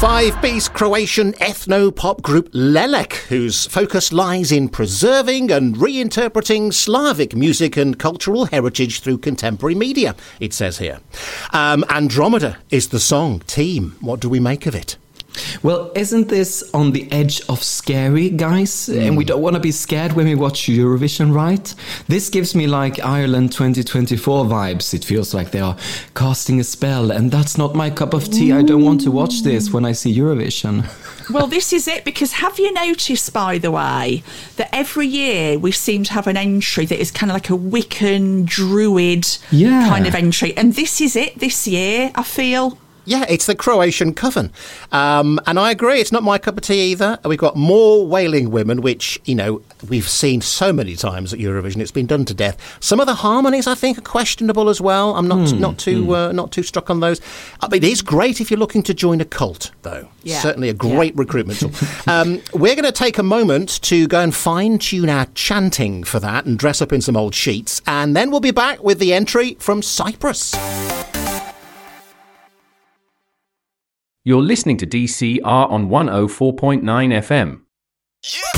Five-piece Croatian ethno-pop group Lelek, whose focus lies in preserving and reinterpreting Slavic music and cultural heritage through contemporary media, it says here. Andromeda is the song. Team, what do we make of it? Well, isn't this on the edge of scary, guys? And we don't want to be scared when we watch Eurovision, right? This gives me like Ireland 2024 vibes. It feels like they are casting a spell, and that's not my cup of tea. I don't want to watch this when I see Eurovision. Well, this is it, because have you noticed, by the way, that every year we seem to have an entry that is kind of like a Wiccan druid kind of entry, and this is it this year, I feel. Yeah, it's the Croatian Coven. And I agree, it's not my cup of tea either. We've got more wailing women, which, you know, we've seen so many times at Eurovision. It's been done to death. Some of the harmonies, I think, are questionable as well. I'm not too struck on those. It is great if you're looking to join a cult, though. Yeah. Certainly a great recruitment tool. We're going to take a moment to go and fine-tune our chanting for that and dress up in some old sheets. And then we'll be back with the entry from Cyprus. You're listening to DCR on 104.9 FM.